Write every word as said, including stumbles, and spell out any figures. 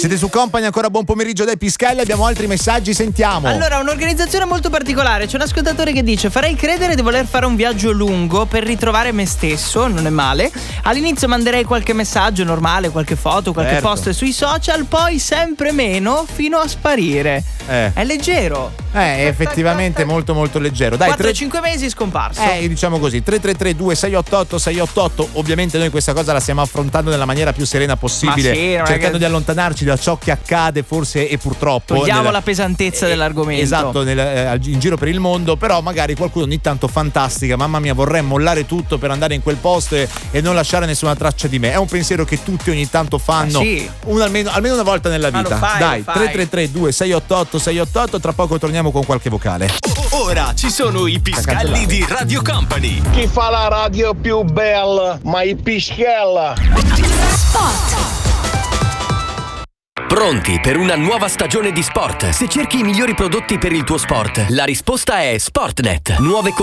Siete su Company, ancora buon pomeriggio dai Pischelli, abbiamo altri messaggi, sentiamo. Allora, un'organizzazione molto particolare. C'è un ascoltatore che dice: farei credere di voler fare un viaggio lungo per ritrovare me stesso, non è male. All'inizio manderei qualche messaggio normale, qualche foto, qualche certo. post sui social, poi sempre meno fino a sparire. Eh. È leggero. Eh, è effettivamente molto molto leggero. Dai, quattro tre... cinque mesi scomparso. Eh, diciamo così, tre tre tre due sei otto otto sei otto otto. Ovviamente noi questa cosa la stiamo affrontando nella maniera più serena possibile, Ma sì, cercando che... di allontanarci da ciò che accade, forse e purtroppo. Togliamo nella... la pesantezza eh, dell'argomento. Esatto, nel, eh, in giro per il mondo, però magari qualcuno ogni tanto fantastica, mamma mia, vorrei mollare tutto per andare in quel posto e, e non lasciare nessuna traccia di me. È un pensiero che tutti ogni tanto fanno, ah, sì. un, almeno, almeno una volta nella vita. Fai, Dai, tre tre tre due sei otto otto sei otto otto, tra poco torniamo con qualche vocale. Ora ci sono i Pischelli di Radio Company. Chi fa la radio più bella? Ma i Piscella. Spot. Pronti per una nuova stagione di sport? Se cerchi i migliori prodotti per il tuo sport, la risposta è Sportnet. Nuove